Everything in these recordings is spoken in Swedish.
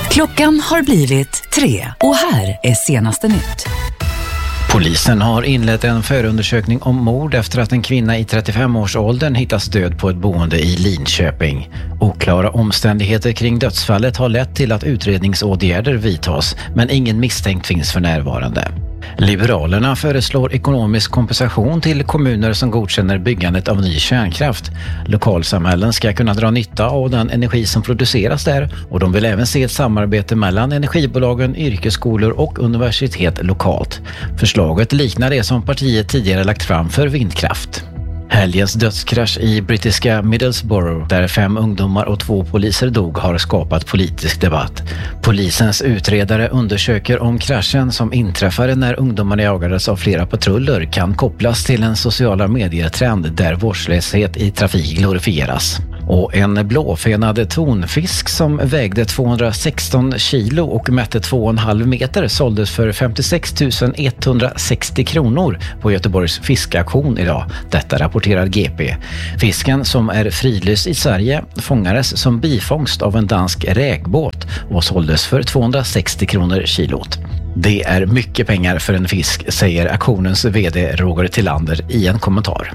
Klockan har blivit 3 och här är senaste nytt. Polisen har inlett en förundersökning om mord efter att en kvinna i 35-årsåldern hittas död på ett boende i Linköping. Oklara omständigheter kring dödsfallet har lett till att utredningsåtgärder vidtas, men ingen misstänkt finns för närvarande. Liberalerna föreslår ekonomisk kompensation till kommuner som godkänner byggandet av ny kärnkraft. Lokalsamhällen ska kunna dra nytta av den energi som produceras där, och de vill även se ett samarbete mellan energibolagen, yrkesskolor och universitet lokalt. Förslaget liknar det som partiet tidigare lagt fram för vindkraft. Helgens dödskrasch i brittiska Middlesbrough, där 5 ungdomar och 2 poliser dog, har skapat politisk debatt. Polisens utredare undersöker om kraschen, som inträffade när ungdomarna jagades av flera patruller, kan kopplas till en sociala medietrend där vårdslöshet i trafik glorifieras. Och en blåfenad tonfisk som vägde 216 kilo och mätte 2,5 meter såldes för 56 160 kronor på Göteborgs fiskaktion idag. Detta rapporterar GP. Fisken, som är fridlyst i Sverige, fångades som bifångst av en dansk räkbåt och såldes för 260 kronor kilot. Det är mycket pengar för en fisk, säger aktionens vd Roger Tillander i en kommentar.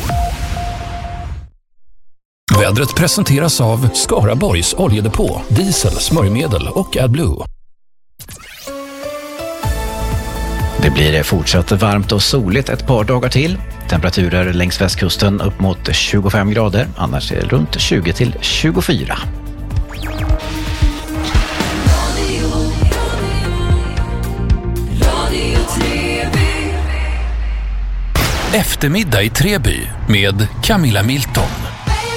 Vädret presenteras av Skaraborgs oljedepå, diesel, smörjmedel och AdBlue. Det blir fortsatt varmt och soligt ett par dagar till. Temperaturer längs västkusten upp mot 25 grader, annars är det runt 20 till 24. Eftermiddag i Treby med Camilla Milton.